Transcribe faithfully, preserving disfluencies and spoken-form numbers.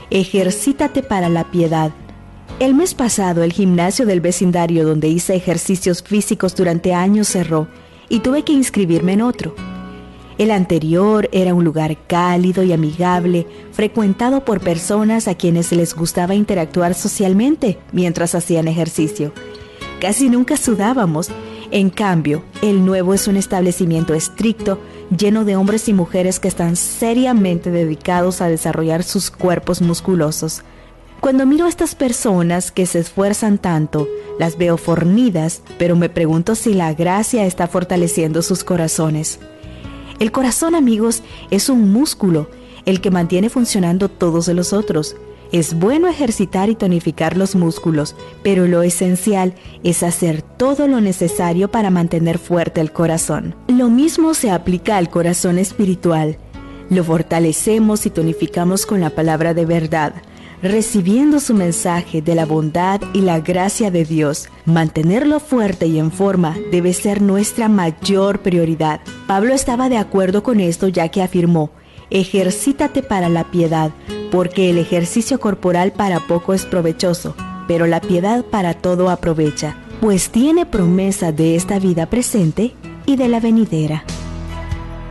Ejercítate para la piedad. El mes pasado, el gimnasio del vecindario donde hice ejercicios físicos durante años cerró y tuve que inscribirme en otro. El anterior era un lugar cálido y amigable, frecuentado por personas a quienes les gustaba interactuar socialmente mientras hacían ejercicio. Casi nunca sudábamos. En cambio, el nuevo es un establecimiento estricto, lleno de hombres y mujeres que están seriamente dedicados a desarrollar sus cuerpos musculosos. Cuando miro a estas personas que se esfuerzan tanto, las veo fornidas, pero me pregunto si la gracia está fortaleciendo sus corazones. El corazón, amigos, es un músculo, el que mantiene funcionando todos los otros. Es bueno ejercitar y tonificar los músculos, pero lo esencial es hacer todo lo necesario para mantener fuerte el corazón. Lo mismo se aplica al corazón espiritual. Lo fortalecemos y tonificamos con la palabra de verdad, recibiendo su mensaje de la bondad y la gracia de Dios. Mantenerlo fuerte y en forma debe ser nuestra mayor prioridad. Pablo estaba de acuerdo con esto, ya que afirmó: ejercítate para la piedad, porque el ejercicio corporal para poco es provechoso, pero la piedad para todo aprovecha, pues tiene promesa de esta vida presente y de la venidera.